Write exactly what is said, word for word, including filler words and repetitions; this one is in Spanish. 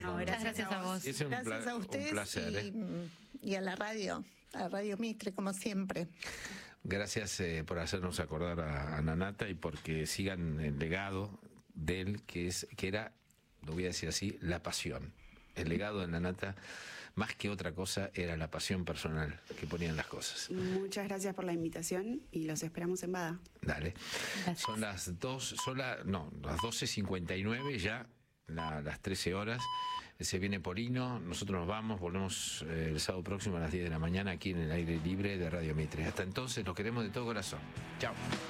No, gracias, gracias a vos. Es un Gracias a ustedes un placer, y, ¿eh? y a la radio, a Radio Mitre, como siempre. Gracias eh, por hacernos acordar a, a Nanata y porque sigan el legado de él, que, es, que era, lo voy a decir así, la pasión. El legado de Nanata, más que otra cosa, era la pasión personal que ponían las cosas. Muchas gracias por la invitación y los esperamos en Bada. Dale. Gracias. Son las dos, son la, no, las doce cincuenta y nueve ya, la, las trece horas. Se viene Porino, nosotros nos vamos, volvemos eh, el sábado próximo a las diez de la mañana aquí en el aire libre de Radio Mitre. Hasta entonces, los queremos de todo corazón. Chao.